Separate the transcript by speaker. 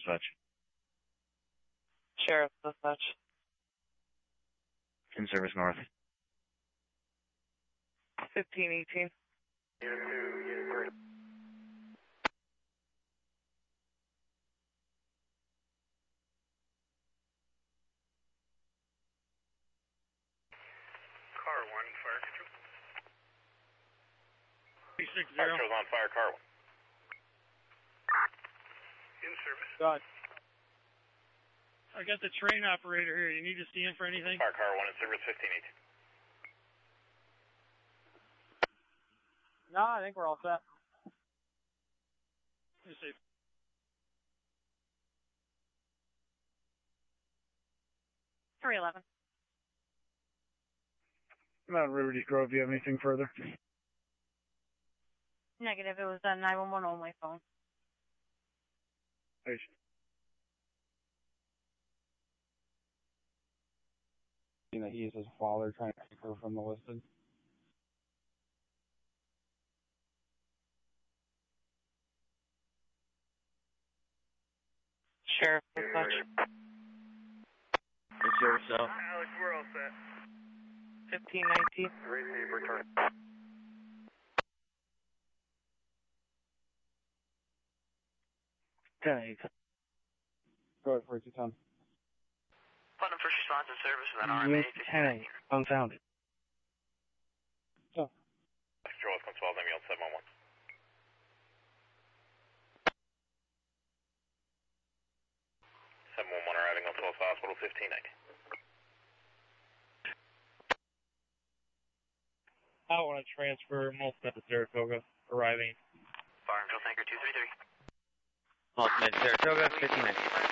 Speaker 1: dispatch.
Speaker 2: Sheriff dispatch.
Speaker 1: In service north.
Speaker 2: 1518.
Speaker 3: Car 1, fire control.
Speaker 4: 360.
Speaker 3: Fire control's on fire, car 1. In service.
Speaker 4: God. I got the train operator here. You need to see him for anything?
Speaker 3: Fire car 1 in service 1518.
Speaker 4: No, I think we're all set. Let me see.
Speaker 2: $311.
Speaker 1: I'm out of Liberty Grove. Do you have anything further?
Speaker 2: Negative. It was a 911 only phone.
Speaker 1: Hey.
Speaker 5: That he is his father trying to take her from the listed.
Speaker 2: Sheriff dispatch.
Speaker 1: In service south.
Speaker 3: Alex, we're all set.
Speaker 2: 1519.
Speaker 3: Receive, return.
Speaker 1: 10-8.
Speaker 5: Go ahead, 4210.
Speaker 6: Putnam first response in service with an RMA.
Speaker 1: 10-8. Unfounded.
Speaker 5: So.
Speaker 3: Control is 12, let me on 711. Arriving on 12th Hospital, 1590.
Speaker 4: I want to transfer Multimed to Saratoga, arriving.
Speaker 6: Fire control tanker 233.
Speaker 1: Multimed Saratoga, 1590.